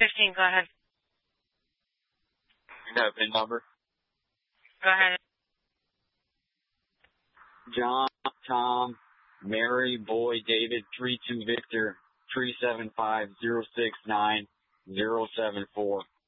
15, go ahead. You got a PIN number? Go ahead. John, Tom, Mary, Boy, David, 32 Victor, 375-069-074.